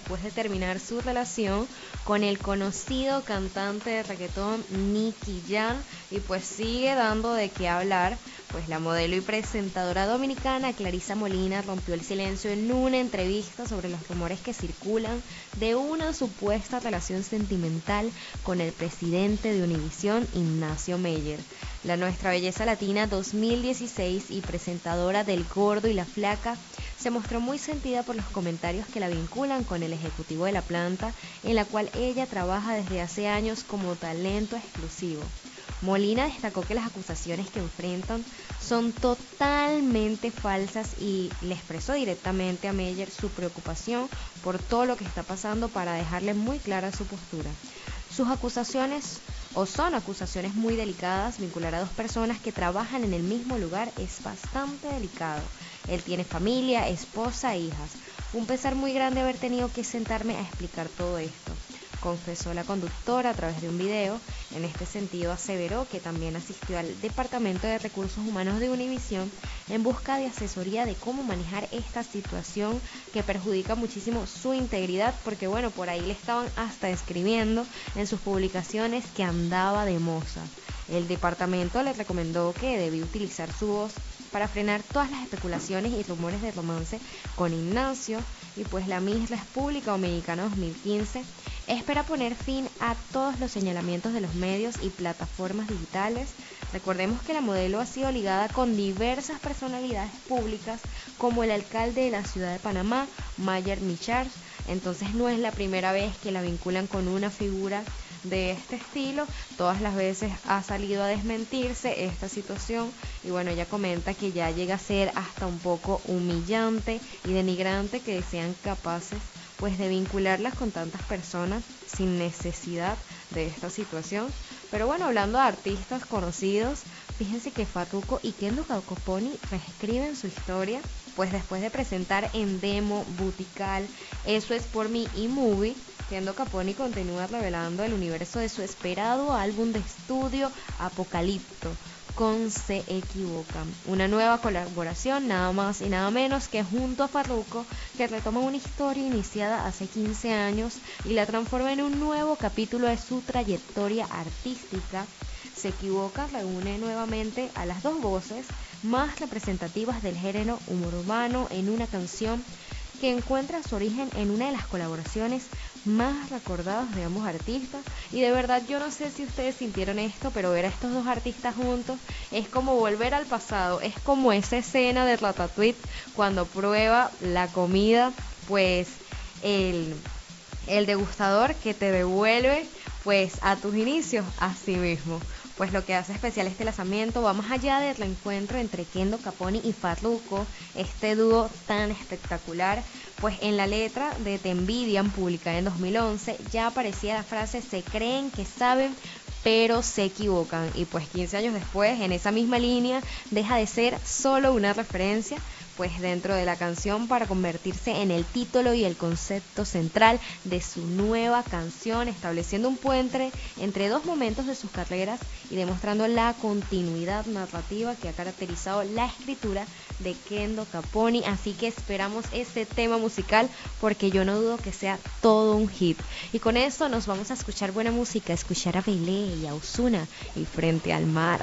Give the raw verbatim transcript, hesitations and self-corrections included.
después de terminar su relación con el conocido cantante de reggaetón Nicky Jam, y pues sigue dando de qué hablar. Pues la modelo y presentadora dominicana Clarissa Molina rompió el silencio en una entrevista sobre los rumores que circulan de una supuesta relación sentimental con el presidente de Univisión, Ignacio Meyer. La Nuestra Belleza Latina dos mil dieciséis y presentadora del Gordo y la Flaca se mostró muy sentida por los comentarios que la vinculan con el ejecutivo de la planta, en la cual ella trabaja desde hace años como talento exclusivo. Molina destacó que las acusaciones que enfrentan son totalmente falsas y le expresó directamente a Meyer su preocupación por todo lo que está pasando para dejarle muy clara su postura. Sus acusaciones o son acusaciones muy delicadas, vincular a dos personas que trabajan en el mismo lugar es bastante delicado. Él tiene familia, esposa e hijas. Fue un pesar muy grande haber tenido que sentarme a explicar todo esto, confesó la conductora a través de un video. En este sentido aseveró que también asistió al Departamento de Recursos Humanos de Univisión en busca de asesoría de cómo manejar esta situación que perjudica muchísimo su integridad, porque bueno, por ahí le estaban hasta escribiendo en sus publicaciones que andaba de moza. El departamento le recomendó que debía utilizar su voz para frenar todas las especulaciones y rumores de romance con Ignacio, y pues la Miss República Dominicana dos mil quince espera poner fin a todos los señalamientos de los medios y plataformas digitales. Recordemos que la modelo ha sido ligada con diversas personalidades públicas como el alcalde de la ciudad de Panamá, Mayer Michars, entonces no es la primera vez que la vinculan con una figura de este estilo. Todas las veces ha salido a desmentirse esta situación, y bueno, ella comenta que ya llega a ser hasta un poco humillante y denigrante que sean capaces pues de vincularlas con tantas personas sin necesidad de esta situación. Pero bueno, hablando de artistas conocidos, fíjense que Farruko y Kendo Caponi reescriben su historia, pues después de presentar en Demo, Butical, Eso es por mí y Movie, Kendo Caponi continúa revelando el universo de su esperado álbum de estudio Apocalipto con Se Equivocan, una nueva colaboración nada más y nada menos que junto a Farruko, que retoma una historia iniciada hace quince años y la transforma en un nuevo capítulo de su trayectoria artística. Se Equivoca reúne nuevamente a las dos voces más representativas del género humor urbano en una canción que encuentra su origen en una de las colaboraciones más recordadas de ambos artistas. Y de verdad yo no sé si ustedes sintieron esto, pero ver a estos dos artistas juntos es como volver al pasado, es como esa escena de Ratatouille cuando prueba la comida, pues el, el degustador que te devuelve pues a tus inicios, así mismo. Pues lo que hace especial este lanzamiento va más allá del reencuentro entre Kendo Caponi y Farruko, este dúo tan espectacular. Pues en la letra de Te Envidian, publicada en dos mil once, ya aparecía la frase "se creen que saben, pero se equivocan", y pues quince años después, en esa misma línea, deja de ser solo una referencia pues dentro de la canción para convertirse en el título y el concepto central de su nueva canción, estableciendo un puente entre dos momentos de sus carreras y demostrando la continuidad narrativa que ha caracterizado la escritura de Kendo Caponi. Así que esperamos este tema musical porque yo no dudo que sea todo un hit. Y con esto nos vamos a escuchar buena música, escuchar a Belé y a Ozuna y Frente al Mar.